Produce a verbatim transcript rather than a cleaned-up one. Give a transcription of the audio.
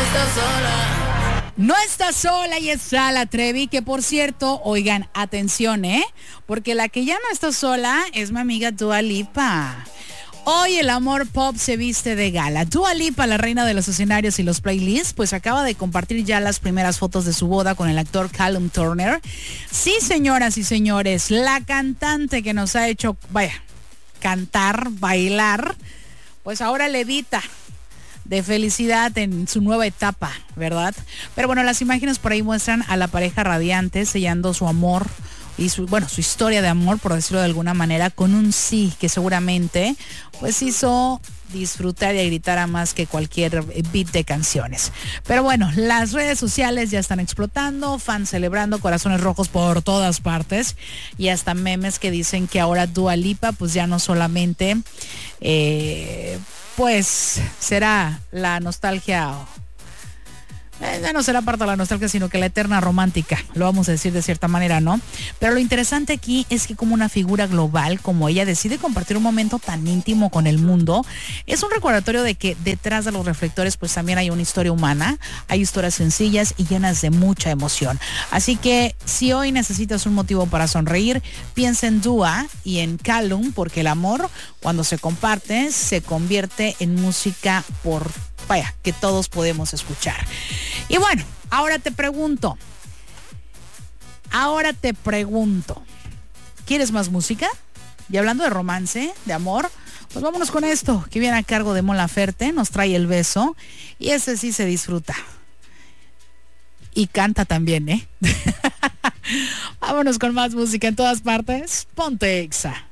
No está sola y es Sala Trevi, que por cierto, oigan, atención, ¿eh? Porque la que ya no está sola es mi amiga Dua Lipa. Hoy el amor pop se viste de gala. Dua Lipa, la reina de los escenarios y los playlists, pues acaba de compartir ya las primeras fotos de su boda con el actor Callum Turner. Sí, señoras y señores, la cantante que nos ha hecho, vaya, cantar, bailar, pues ahora levita de felicidad en su nueva etapa, ¿verdad? Pero bueno, las imágenes por ahí muestran a la pareja radiante sellando su amor y su, bueno, su historia de amor, por decirlo de alguna manera, con un sí que seguramente pues hizo disfrutar y gritar a más que cualquier beat de canciones. Pero bueno, las redes sociales ya están explotando, fans celebrando, corazones rojos por todas partes y hasta memes que dicen que ahora Dua Lipa pues ya no solamente eh, pues será la nostalgia, eh, ya no será parte de la nostalgia, sino que la eterna romántica, lo vamos a decir de cierta manera, ¿no? Pero lo interesante aquí es que como una figura global como ella decide compartir un momento tan íntimo con el mundo, es un recordatorio de que detrás de los reflectores pues también hay una historia humana, hay historias sencillas y llenas de mucha emoción. Así que si hoy necesitas un motivo para sonreír, piensa en Dua y en Callum, porque el amor cuando se comparte se convierte en música por vaya, que todos podemos escuchar. Y bueno, ahora te pregunto, ahora te pregunto, ¿quieres más música? Y hablando de romance, de amor, pues vámonos con esto, que viene a cargo de Mon Laferte, nos trae El Beso, y ese sí se disfruta. Y canta también, ¿eh? Vámonos con más música en todas partes, ponte Exa.